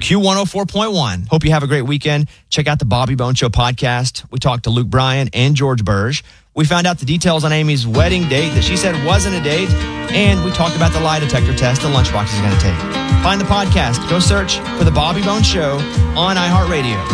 Q104.1. Hope you have a great weekend. Check out the Bobby Bone Show podcast. We talked to Luke Bryan and George Burge. We found out the details on Amy's wedding date that she said wasn't a date. And we talked about the lie detector test the Lunchbox is going to take. Find the podcast. Go search for the Bobby Bone Show on iHeartRadio.